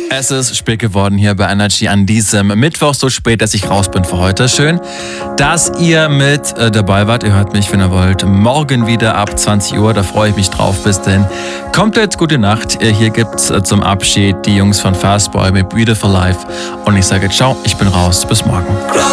Es ist spät geworden hier bei Energy an diesem Mittwoch, so spät, dass ich raus bin für heute. Schön, dass ihr mit dabei wart. Ihr hört mich, wenn ihr wollt, morgen wieder ab 20 Uhr. Da freue ich mich drauf. Bis denn komplett gute Nacht. Hier gibt's zum Abschied die Jungs von Fastboy mit Beautiful Life. Und ich sage ciao, ich bin raus. Bis morgen.